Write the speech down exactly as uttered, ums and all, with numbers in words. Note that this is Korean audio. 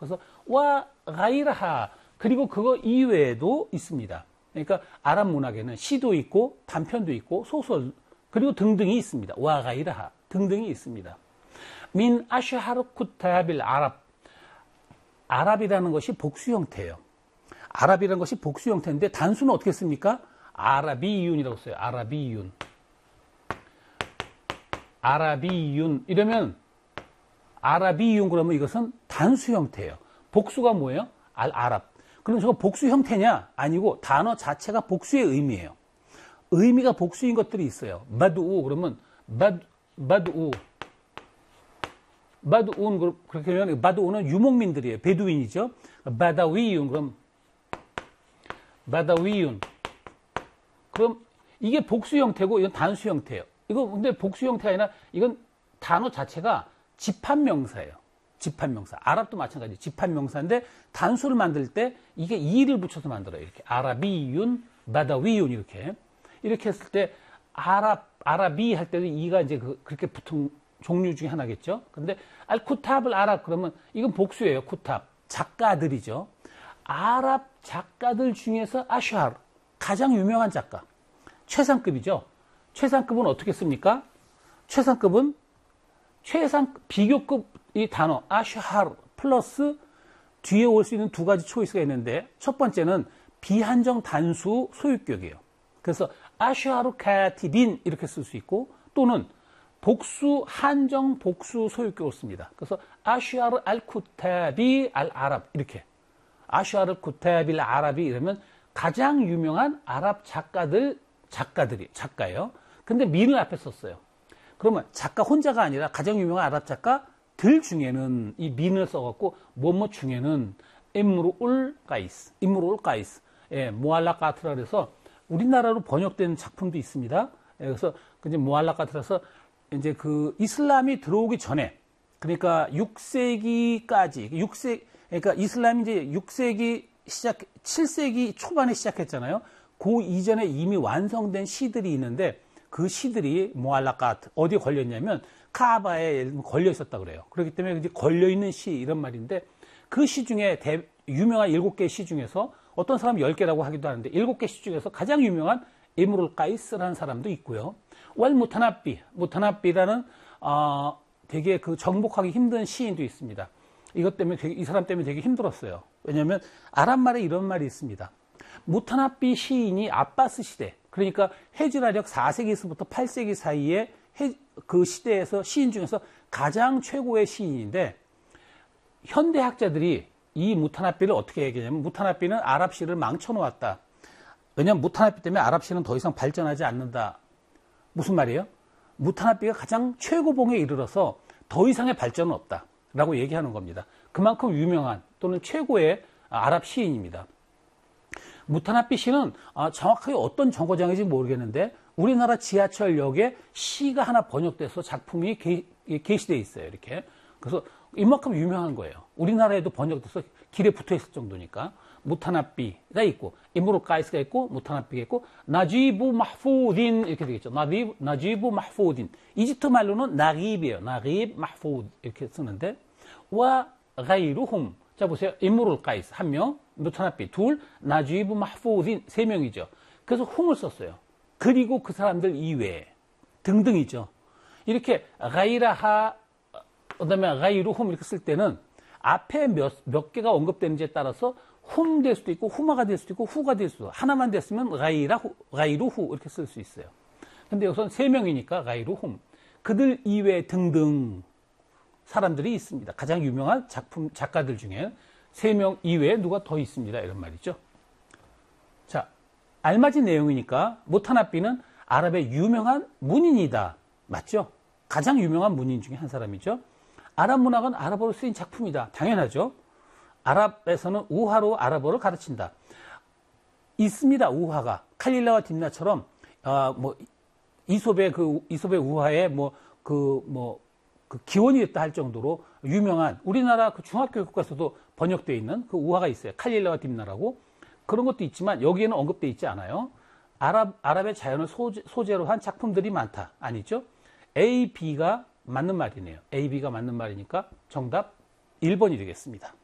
그래서 와 가이라하 그리고 그거 이외에도 있습니다. 그러니까 아랍 문학에는 시도 있고 단편도 있고 소설 그리고 등등이 있습니다. 와 가이라하 등등이 있습니다. 민 아슈하르 쿠타빌 아랍 아랍이라는 것이 복수 형태예요. 아랍이라는 것이 복수 형태인데 단수는 어떻게 씁니까? 아라비윤이라고 써요. 아라비윤. 아라비윤 이러면 아라비윤 그러면 이것은 단수 형태예요. 복수가 뭐예요? 알 아랍. 그럼 저거 복수 형태냐? 아니고 단어 자체가 복수의 의미예요. 의미가 복수인 것들이 있어요. 바두우 그러면 바두, 바두우 바두운 그렇게 하면 바두우는 유목민들이에요. 베두인이죠. 바다위윤 그럼 바다위윤 그럼 이게 복수 형태고 이건 단수 형태예요. 이거 근데 복수 형태가 아니라 이건 단어 자체가 집합명사예요. 집합명사. 아랍도 마찬가지 집합명사인데 단수를 만들 때 이게 이를 붙여서 만들어요. 이렇게 아라비윤, 바다위윤 이렇게 이렇게 했을 때 아랍, 아라비 할 때도 이가 이제 그, 그렇게 붙은 종류 중에 하나겠죠. 근데 알 쿠탑을 아랍 그러면 이건 복수예요. 쿠탑 작가들이죠. 아랍 작가들 중에서 아슈하르 가장 유명한 작가 최상급이죠. 최상급은 어떻게 씁니까? 최상급은 최상 비교급 이 단어 아슈하르 플러스 뒤에 올 수 있는 두 가지 초이스가 있는데 첫 번째는 비한정 단수 소유격이에요. 그래서 아슈하르 카티빈 이렇게 쓸 수 있고 또는 복수 한정 복수 소유격을 씁니다. 그래서 아슈하르 알 쿠타비 알 아랍 이렇게 아슈하르 쿠타빌 아랍이 이러면 가장 유명한 아랍 작가들 작가들이 작가예요. 근데 민을 앞에 썼어요. 그러면 작가 혼자가 아니라 가장 유명한 아랍 작가들 중에는 이 민을 써갖고 뭐뭐 중에는 임루울 까이스, 임루울 까이스, 예, 모알라카트라 그래서 우리나라로 번역된 작품도 있습니다. 예, 그래서 이제 모알라카트라서 이제 그 이슬람이 들어오기 전에 그러니까 육 세기까지 육 세 그러니까 이슬람이 이제 육 세기 시작 칠 세기 초반에 시작했잖아요. 그 이전에 이미 완성된 시들이 있는데 그 시들이 모알라카트 어디에 걸렸냐면 카바에 걸려 있었다 그래요. 그렇기 때문에 이제 걸려 있는 시 이런 말인데 그 시 중에 대, 유명한 일곱 개 시 중에서 어떤 사람 열 개라고 하기도 하는데 일곱 개 시 중에서 가장 유명한 이므룰 까이스라는 사람도 있고요. 왈 무타나비, 무타나비라는 어, 되게 그 정복하기 힘든 시인도 있습니다. 이것 때문에 되게, 이 사람 때문에 되게 힘들었어요. 왜냐하면 아랍말에 이런 말이 있습니다. 무타나비 시인이 아바스 시대, 그러니까 해지라력 사 세기에서부터 팔 세기 사이에 해, 그 시대에서 시인 중에서 가장 최고의 시인인데 현대학자들이 이 무타나비를 어떻게 얘기하냐면 무타나비는 아랍 시를 망쳐놓았다. 왜냐하면 무타나비 때문에 아랍 시는 더 이상 발전하지 않는다. 무슨 말이에요? 무타나비가 가장 최고봉에 이르러서 더 이상의 발전은 없다. 라고 얘기하는 겁니다. 그만큼 유명한 또는 최고의 아랍 시인입니다. 무타나비 시는 정확하게 어떤 정거장인지 모르겠는데 우리나라 지하철역에 시가 하나 번역돼서 작품이 게, 게시되어 있어요. 이렇게. 그래서 이만큼 유명한 거예요. 우리나라에도 번역돼서 길에 붙어 있을 정도니까. 무타나비가 있고, 이므루 까이스가 있고, 무타나비가 있고, 나지부 마후딘 이렇게 되겠죠. 나지부, 나지부 마후딘. 이집트 말로는 나깁이에요. 나깁 마후드 이렇게 쓰는데, 와 가이루훔. 자 보세요. 이므루 까이스 한 명, 무타나비 둘, 나지부 마후딘 세 명이죠. 그래서 훔을 썼어요. 그리고 그 사람들 이외에 등등이죠. 이렇게 가이라하 그다음에 가이루훔 이렇게 쓸 때는 앞에 몇, 몇 개가 언급되는지에 따라서 훔 될 수도 있고 후마가 될 수도 있고 후가 될 수도 있고 하나만 됐으면 가이라후, 가이루후 이렇게 쓸 수 있어요. 근데 여기서는 세 명이니까 가이루훔. 그들 이외에 등등 사람들이 있습니다. 가장 유명한 작품 작가들 중에 세 명 이외에 누가 더 있습니다. 이런 말이죠. 자, 알맞은 내용이니까 무타나비는 아랍의 유명한 문인이다. 맞죠? 가장 유명한 문인 중에 한 사람이죠. 아랍 문학은 아랍어로 쓰인 작품이다. 당연하죠. 아랍에서는 우화로 아랍어를 가르친다. 있습니다. 우화가 칼릴라와 딥나처럼 어, 뭐 이솝의 그 이솝의 우화에 뭐 그 뭐 그 기원이 됐다 할 정도로 유명한 우리나라 그 중학교 교과서도 번역되어 있는 그 우화가 있어요. 칼릴라와 딥나라고 그런 것도 있지만 여기에는 언급되어 있지 않아요. 아랍 아랍의 자연을 소재, 소재로 한 작품들이 많다. 아니죠? A, B가 맞는 말이네요. A, B가 맞는 말이니까 정답 일 번이 되겠습니다.